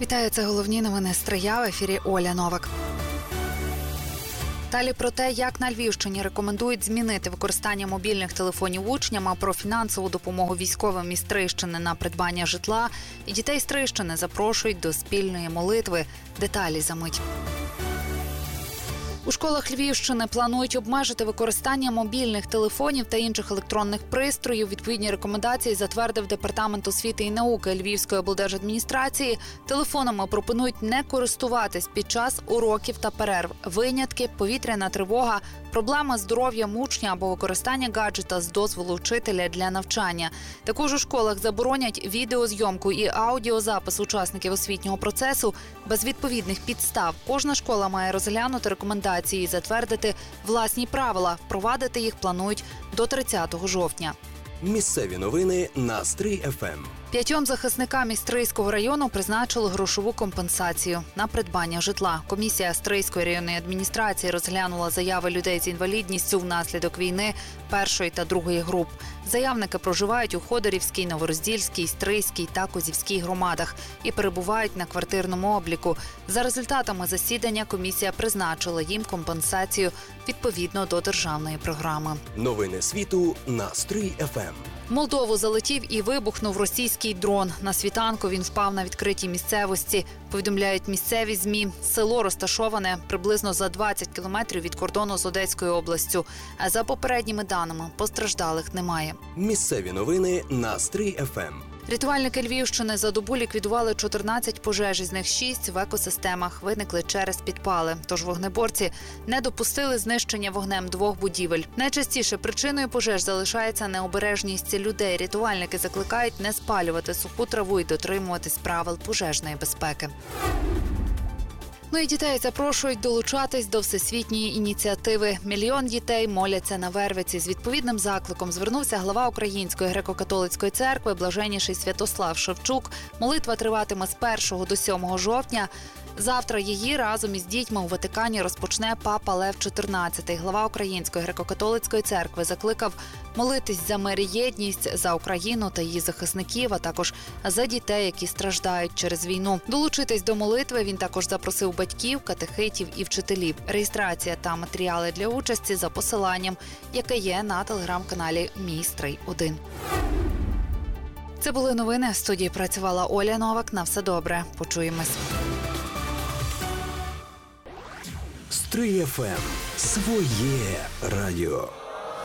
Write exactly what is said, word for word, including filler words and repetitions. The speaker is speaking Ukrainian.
Вітаю, це головні новини Стрия, в ефірі Оля Новак. Далі про те, як на Львівщині рекомендують змінити використання мобільних телефонів учням, а про фінансову допомогу військовим із Стрийщини на придбання житла. І дітей Стрийщини запрошують до спільної молитви. Деталі за мить. У школах Львівщини планують обмежити використання мобільних телефонів та інших електронних пристроїв. Відповідні рекомендації затвердив Департамент освіти і науки Львівської облдержадміністрації. Телефонами пропонують не користуватись під час уроків та перерв. Винятки – повітряна тривога, проблема з здоров'ям учня або використання гаджета з дозволу вчителя для навчання. Також у школах заборонять відеозйомку і аудіозапис учасників освітнього процесу без відповідних підстав. Кожна школа має розглянути рекомендації і затвердити власні правила. Впровадити їх планують до тридцятого жовтня. Місцеві новини на Стрий еф ем. П'ятьом захисникам із Стрийського району призначили грошову компенсацію на придбання житла. Комісія Стрийської районної адміністрації розглянула заяви людей з інвалідністю внаслідок війни першої та другої груп. Заявники проживають у Ходорівській, Новороздільській, Стрийській та Козівській громадах і перебувають на квартирному обліку. За результатами засідання комісія призначила їм компенсацію відповідно до державної програми. Новини світу на Стрий еф ем. В Молдову залетів і вибухнув російський дрон. На світанку він впав на відкритій місцевості. Повідомляють місцеві ЗМІ. Село розташоване приблизно за двадцять кілометрів від кордону з Одеською областю. А за попередніми даними, постраждалих немає. Місцеві новини на Стрий еф ем. Рятувальники Львівщини за добу ліквідували чотирнадцять пожеж, із них шість в екосистемах, виникли через підпали. Тож вогнеборці не допустили знищення вогнем двох будівель. Найчастіше причиною пожеж залишається необережність людей. Рятувальники закликають не спалювати суху траву і дотримуватись правил пожежної безпеки. Ну і дітей запрошують долучатись до всесвітньої ініціативи. Мільйон дітей моляться на Вервиці. З відповідним закликом звернувся глава Української греко-католицької церкви блаженніший Святослав Шевчук. Молитва триватиме з першого до сьомого жовтня. Завтра її разом із дітьми у Ватикані розпочне папа Лев чотирнадцятий. Глава Української греко-католицької церкви закликав молитись за мир і єдність, за Україну та її захисників, а також за дітей, які страждають через війну. Долучитись до молитви він також запросив батьків, катехитів і вчителів. Реєстрація та матеріали для участі за посиланням, яке є на телеграм-каналі Мій Стрий один. Це були новини. В студії працювала Оля Новак. На все добре. Почуємось. Стрий еф ем. Своє радіо.